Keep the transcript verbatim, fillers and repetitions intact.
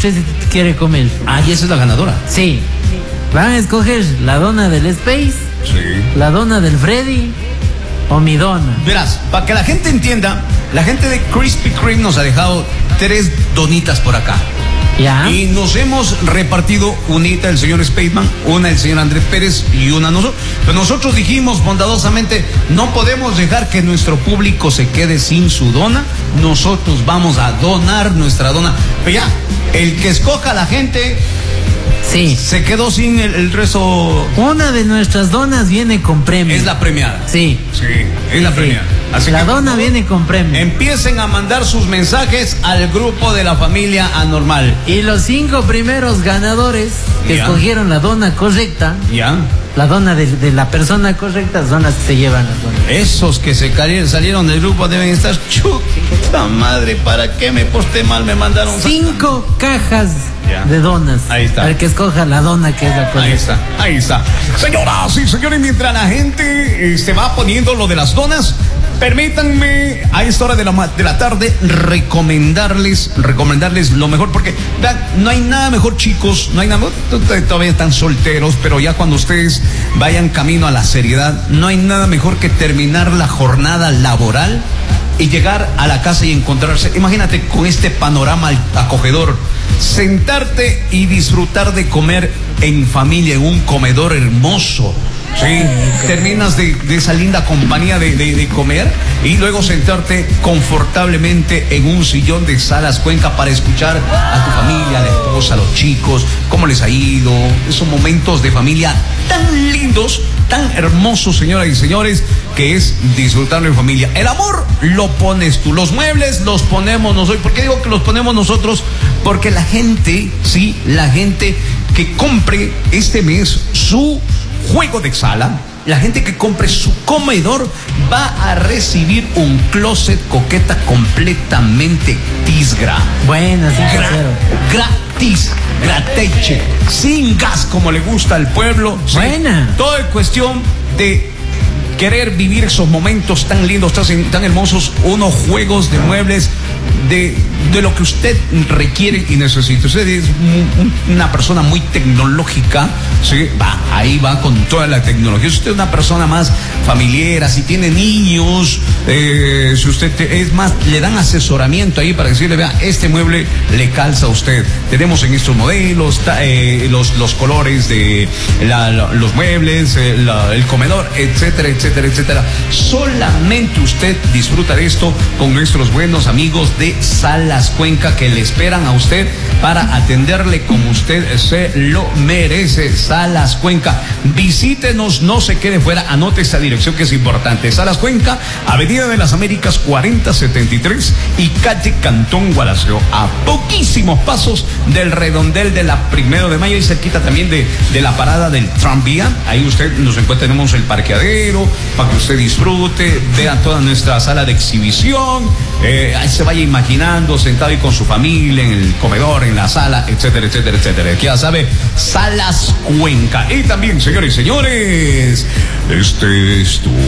usted quiere comer. Ah, y esa es la ganadora. Sí. Van a escoger la dona del Space, Sí. la dona del Freddy o mi dona. Verás, para que la gente entienda, la gente de Krispy Kreme nos ha dejado tres donitas por acá. ¿Ya? Y nos hemos repartido unita el señor Spaceman, una el señor Andrés Pérez y una nosotros. Pero nosotros dijimos bondadosamente, no podemos dejar que nuestro público se quede sin su dona. Nosotros vamos a donar nuestra dona. Pero ya, el que escoja la gente Sí. se quedó sin el, el resto. Una de nuestras donas viene con premio. Es la premiada. Sí. Sí, es la Sí. premiada. Así la que, por dona favor, viene con premio. empiecen a mandar sus mensajes al grupo de la familia anormal. Y los cinco primeros ganadores que Ya. escogieron la dona correcta, ¿Ya? la dona de, de la persona correcta, son las que se llevan las donas. Esos que se cali- salieron del grupo deben estar chuta madre, ¿para qué me porté mal? Me mandaron Cinco cajas Ya. de donas. Ahí está. Al que escoja la dona que es la correcta. Ahí está, ahí está. Señoras y señores, mientras la gente eh, se va poniendo lo de las donas, permítanme a esta hora de la, ma- de la tarde recomendarles, recomendarles lo mejor, porque vean, no hay nada mejor, chicos, no hay nada mejor, t- todavía están solteros, pero ya cuando ustedes vayan camino a la seriedad, no hay nada mejor que terminar la jornada laboral y llegar a la casa y encontrarse, imagínate con este panorama acogedor, sentarte y disfrutar de comer en familia, en un comedor hermoso. Sí, terminas de, de esa linda compañía de, de, de comer y luego sentarte confortablemente en un sillón de Salas Cuenca para escuchar a tu familia, a la esposa, a los chicos, cómo les ha ido, esos momentos de familia tan lindos, tan hermosos, señoras y señores, que es disfrutarlo en familia. El amor lo pones tú, los muebles los ponemos nosotros. ¿Por qué digo que los ponemos nosotros? Porque la gente, sí, la gente que compre este mes su juego de sala, la gente que compre su comedor va a recibir un closet coqueta completamente tisgra. Buena, sí, Gra- casero. gratis, grateche, sin gas como le gusta al pueblo. ¿sí? Buena. Todo es cuestión de querer vivir esos momentos tan lindos, tan, tan hermosos, unos juegos de muebles de, de lo que usted requiere y necesita. Usted es un, un, una persona muy tecnológica, ¿sí? Va, ahí va con toda la tecnología. Si usted es una persona más familiar, si tiene niños, eh, si usted te, es más, le dan asesoramiento ahí para decirle, vea, este mueble le calza a usted. Tenemos en estos modelos ta, eh, los, los colores de la, la, los muebles, eh, la, el comedor, etcétera, etcétera, etcétera. Solamente usted disfruta de esto con nuestros buenos amigos de Salas Cuenca, que le esperan a usted para atenderle como usted se lo merece. Salas Cuenca, visítenos, no se quede fuera, anote esta dirección que es importante. Salas Cuenca, Avenida de las Américas cuarenta setenta y tres y calle Cantón Gualaceo, a poquísimos pasos del redondel de la Primero de Mayo y cerquita también de, de la parada del tranvía. Ahí usted nos encuentra, tenemos el parqueadero para que usted disfrute, vea toda nuestra sala de exhibición, eh, ahí se vaya imaginando sentado ahí con su familia en el comedor, en la sala, etcétera, etcétera, etcétera. Aquí ya sabe, Salas Cuenca. Y también, señores y señores, este es tu